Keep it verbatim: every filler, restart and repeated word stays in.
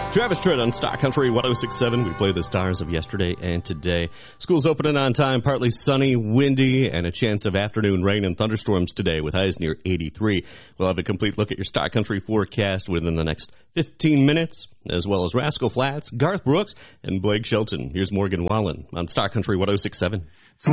Travis Tritt on Star Country one oh six point seven. We play the stars of yesterday and today. School's opening on time, partly sunny, windy, and a chance of afternoon rain and thunderstorms today with highs near eighty-three. We'll have a complete look at your Star Country forecast within the next fifteen minutes, as well as Rascal Flats, Garth Brooks, and Blake Shelton. Here's Morgan Wallen on Star Country one oh six point seven.